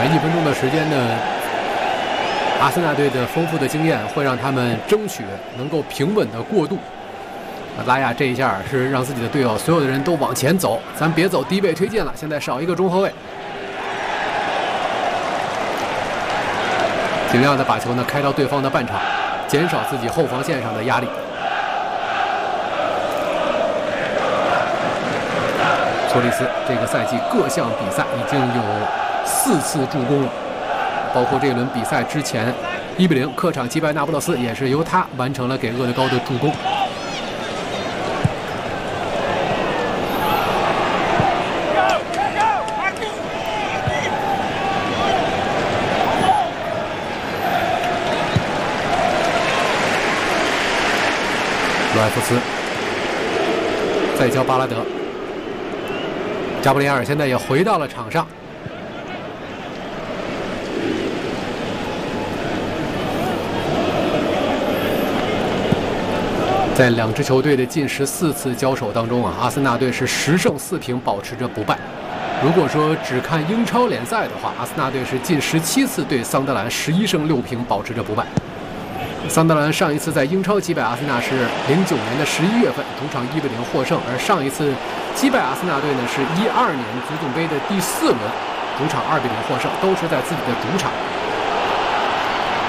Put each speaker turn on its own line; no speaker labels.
1分钟的时间呢，阿森纳队的丰富的经验会让他们争取能够平稳的过渡。拉亚这一下是让自己的队友所有的人都往前走，咱别走低位推进了，现在少一个中后卫，尽量的把球呢开到对方的半场，减少自己后防线上的压力。索里斯这个赛季各项比赛已经有4次助攻了，包括这轮比赛之前1-0客场击败那不勒斯，也是由他完成了给厄德高的助攻。罗埃夫斯再教巴拉德，加布里埃尔现在也回到了场上。在两支球队的近14次交手当中啊，阿森纳队是10胜4平，保持着不败。如果说只看英超联赛的话，阿森纳队是近17次对桑德兰11胜6平，保持着不败。桑德兰上一次在英超击败阿森纳是09年的11月份，主场1-0获胜，而上一次击败阿森纳队呢是12年足总杯的第4轮，主场2-0获胜，都是在自己的主场。